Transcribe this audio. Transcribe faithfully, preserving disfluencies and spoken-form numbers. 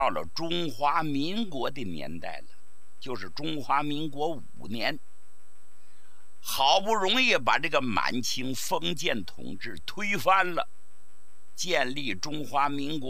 到了中华民国的年代了，就是中华民国五年，好不容易把这个满清封建统治推翻了，建立中华民国。